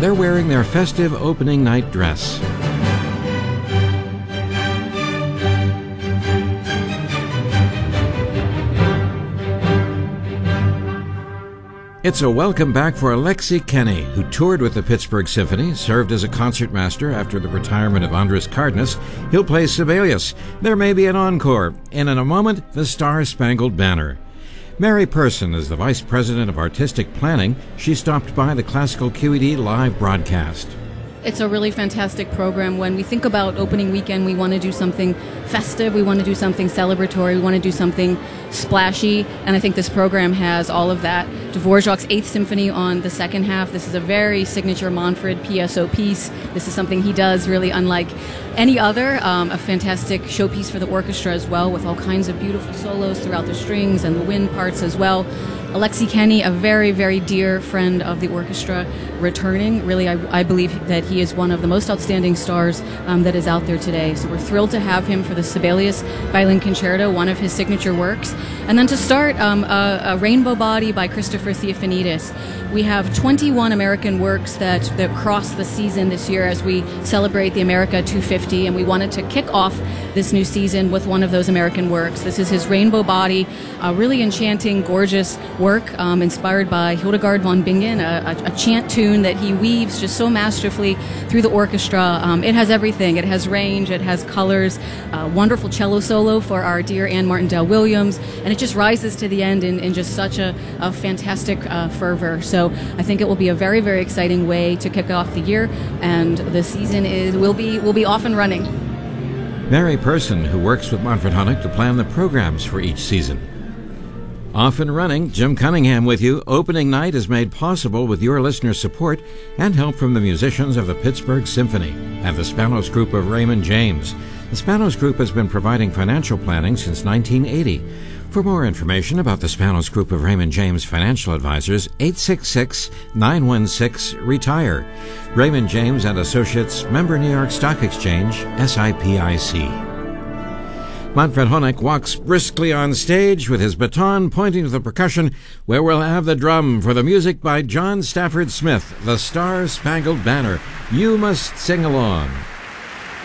They're wearing their festive opening night dress. It's a welcome back for Alexi Kenny, who toured with the Pittsburgh Symphony, served as a concertmaster after the retirement of Andres Cardenas. He'll play Sibelius. There may be an encore, and in a moment, the Star-Spangled Banner. Mary Person is the Vice President of Artistic Planning. She stopped by the Classical QED live broadcast. It's a really fantastic program. When we think about opening weekend, we want to do something festive, we want to do something celebratory, we want to do something splashy, and I think this program has all of that. Dvorak's Eighth Symphony on the second half. This is a very signature Manfred PSO piece. This is something he does really unlike any other. A fantastic showpiece for the orchestra as well, with all kinds of beautiful solos throughout the strings and the wind parts as well. Alexi Kenny, a very, very dear friend of the orchestra, returning. Really, I believe that he is one of the most outstanding stars that is out there today. So we're thrilled to have him for the Sibelius Violin Concerto, one of his signature works. And then to start, a Rainbow Body by Christopher Theofanidis. We have 21 American works that cross the season this year as we celebrate the America 250, and we wanted to kick off this new season with one of those American works. This is his Rainbow Body, a really enchanting, gorgeous work inspired by Hildegard von Bingen, a chant tune that he weaves just so masterfully through the orchestra. It has everything. It has range, it has colors, wonderful cello solo for our dear Anne Martindale-Williams, and it just rises to the end in just such a fantastic fervor. So I think it will be a very, very exciting way to kick off the year, and the season will be off and running. Mary Person, who works with Manfred Honeck to plan the programs for each season. Off and running, Jim Cunningham with you. Opening night is made possible with your listener support and help from the musicians of the Pittsburgh Symphony and the Spanos Group of Raymond James. The Spanos Group has been providing financial planning since 1980. For more information about the Spanos Group of Raymond James Financial Advisors, 866-916-RETIRE. Raymond James and Associates, member New York Stock Exchange, SIPIC. Manfred Honeck walks briskly on stage with his baton pointing to the percussion, where we'll have the drum for the music by John Stafford Smith, the Star-Spangled Banner. You must sing along.